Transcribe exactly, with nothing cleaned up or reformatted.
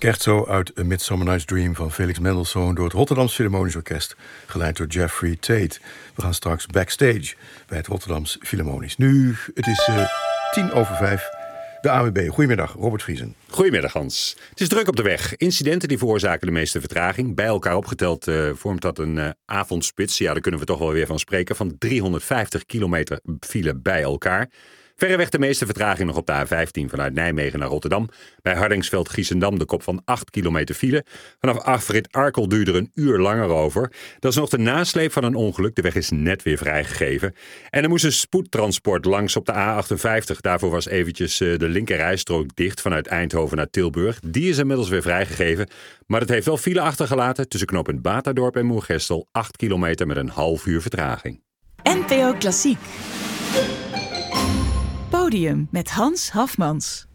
Scherzo uit A Midsummer Night's Dream van Felix Mendelssohn door het Rotterdams Philharmonisch Orkest, geleid door Jeffrey Tate. We gaan straks backstage bij het Rotterdams Philharmonisch. Nu, het is uh, tien over vijf. De A W B. Goedemiddag, Robert Vriesen. Goedemiddag, Hans. Het is druk op de weg. Incidenten die veroorzaken de meeste vertraging. Bij elkaar opgeteld uh, vormt dat een uh, avondspits. Ja, daar kunnen we toch wel weer van spreken. Van driehonderdvijftig kilometer file bij elkaar. Verreweg de meeste vertraging nog op de A vijftien vanuit Nijmegen naar Rotterdam. Bij Hardingsveld-Giessendam de kop van acht kilometer file. Vanaf afrit Arkel duurde er een uur langer over. Dat is nog de nasleep van een ongeluk. De weg is net weer vrijgegeven. En er moest een spoedtransport langs op de A achtenvijftig. Daarvoor was eventjes de linkerrijstrook dicht vanuit Eindhoven naar Tilburg. Die is inmiddels weer vrijgegeven. Maar het heeft wel file achtergelaten tussen knooppunt Batadorp en Moergestel. acht kilometer met een half uur vertraging. N P O Klassiek. Podium met Hans Hafmans.